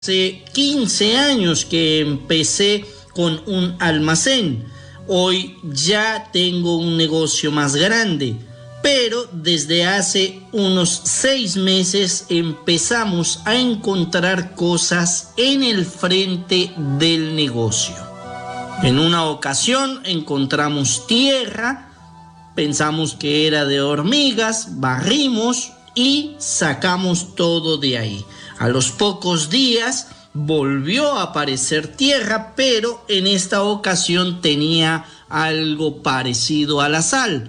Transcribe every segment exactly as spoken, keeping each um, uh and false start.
Hace quince años que empecé con un almacén. Hoy ya tengo un negocio más grande, pero desde hace unos seis meses empezamos a encontrar cosas en el frente del negocio. En una ocasión encontramos tierra, pensamos que era de hormigas, barrimos y sacamos todo de ahí. A los pocos días volvió a aparecer tierra, pero en esta ocasión tenía algo parecido a la sal.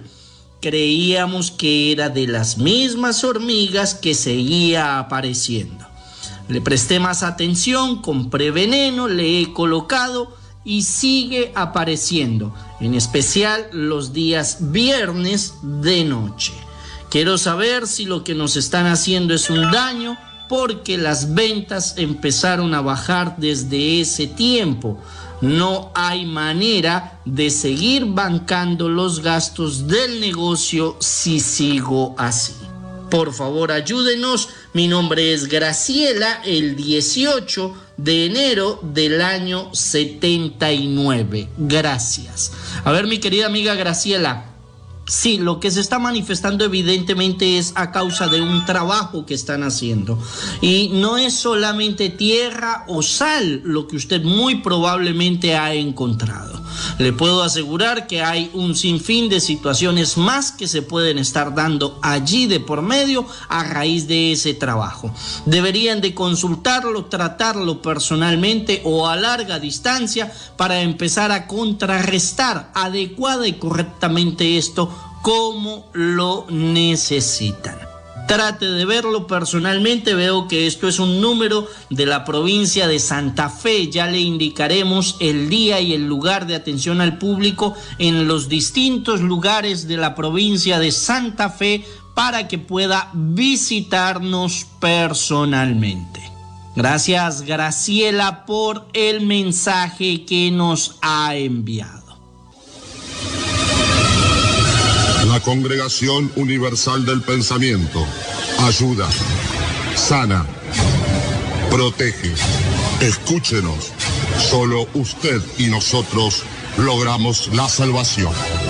Creíamos que era de las mismas hormigas que seguía apareciendo. Le presté más atención, compré veneno, le he colocado y sigue apareciendo, en especial los días viernes de noche. Quiero saber si lo que nos están haciendo es un daño, porque las ventas empezaron a bajar desde ese tiempo. No hay manera de seguir bancando los gastos del negocio si sigo así. Por favor, ayúdenos. Mi nombre es Graciela, el dieciocho de enero del año setenta y nueve. Gracias. A ver, mi querida amiga Graciela. Sí, lo que se está manifestando evidentemente es a causa de un trabajo que están haciendo. Y no es solamente tierra o sal lo que usted muy probablemente ha encontrado. Le puedo asegurar que hay un sinfín de situaciones más que se pueden estar dando allí de por medio a raíz de ese trabajo. Deberían de consultarlo, tratarlo personalmente o a larga distancia para empezar a contrarrestar adecuada y correctamente esto como lo necesitan. Trate de verlo personalmente. Veo que esto es un número de la provincia de Santa Fe. Ya le indicaremos el día y el lugar de atención al público en los distintos lugares de la provincia de Santa Fe para que pueda visitarnos personalmente. Gracias, Graciela, por el mensaje que nos ha enviado. La Congregación Universal del Pensamiento ayuda, sana, protege. Escúchenos. Solo usted y nosotros logramos la salvación.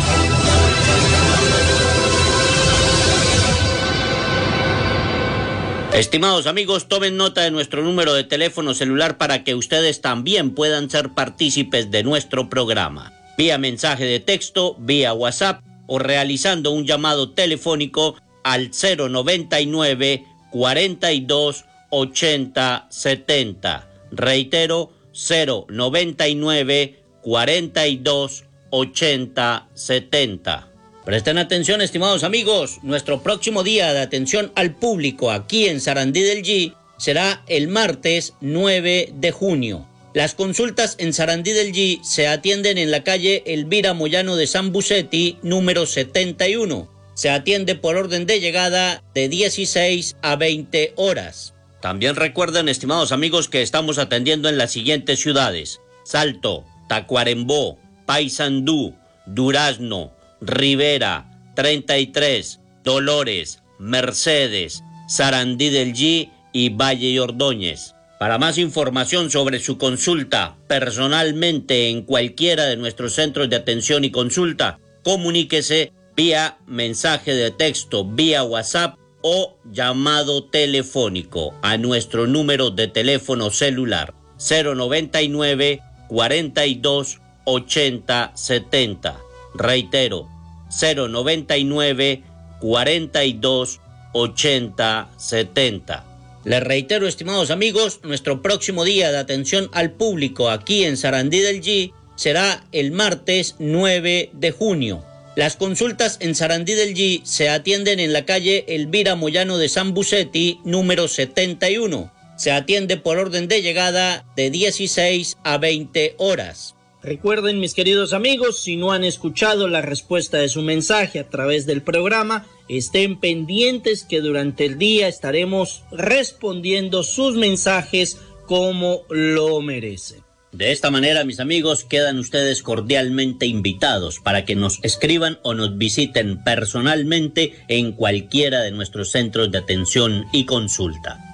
Estimados amigos, tomen nota de nuestro número de teléfono celular para que ustedes también puedan ser partícipes de nuestro programa. Vía mensaje de texto, vía WhatsApp o realizando un llamado telefónico al cero noventa y nueve, cuarenta y dos, ochenta, setenta. Reitero, cero noventa y nueve, cuarenta y dos, ochenta, setenta. Presten atención, estimados amigos, nuestro próximo día de atención al público aquí en Sarandí del G será el martes nueve de junio. Las consultas en Sarandí del G se atienden en la calle Elvira Moyano de San Bucetti, número setenta y uno. Se atiende por orden de llegada de dieciséis a veinte horas. También recuerden, estimados amigos, que estamos atendiendo en las siguientes ciudades: Salto, Tacuarembó, Paysandú, Durazno, Rivera, treinta y tres, Dolores, Mercedes, Sarandí del G y Valle y Ordóñez. Para más información sobre su consulta personalmente en cualquiera de nuestros centros de atención y consulta, comuníquese vía mensaje de texto, vía WhatsApp o llamado telefónico a nuestro número de teléfono celular cero noventa y nueve, cuarenta y dos, ochenta, setenta. Reitero, cero noventa y nueve, cuarenta y dos, ochenta, setenta. Les reitero, estimados amigos, nuestro próximo día de atención al público aquí en Sarandí del G será el martes nueve de junio. Las consultas en Sarandí del G se atienden en la calle Elvira Moyano de San Bucetti, número setenta y uno. Se atiende por orden de llegada de dieciséis a veinte horas. Recuerden, mis queridos amigos, si no han escuchado la respuesta de su mensaje a través del programa, estén pendientes que durante el día estaremos respondiendo sus mensajes como lo merecen. De esta manera, mis amigos, quedan ustedes cordialmente invitados para que nos escriban o nos visiten personalmente en cualquiera de nuestros centros de atención y consulta.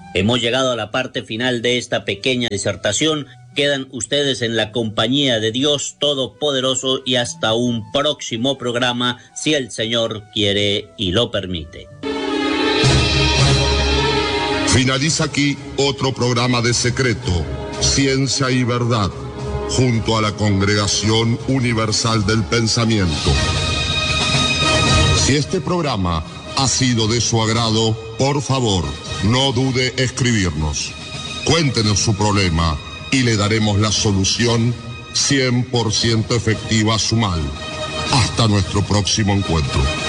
Hemos llegado a la parte final de esta pequeña disertación. Quedan ustedes en la compañía de Dios Todopoderoso y hasta un próximo programa, si el Señor quiere y lo permite. Finaliza aquí otro programa de Secreto, Ciencia y Verdad, junto a la Congregación Universal del Pensamiento. Si este programa ha sido de su agrado, por favor, no dude escribirnos. Cuéntenos su problema y le daremos la solución cien por ciento efectiva a su mal. Hasta nuestro próximo encuentro.